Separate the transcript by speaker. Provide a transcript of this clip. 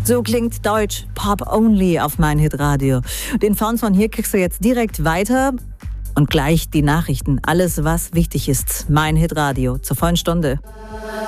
Speaker 1: So klingt Deutsch Pop Only auf mein Hitradio. Den Sound von hier kriegst du jetzt direkt weiter und gleich die Nachrichten. Alles, was wichtig ist. Mein Hitradio zur vollen Stunde.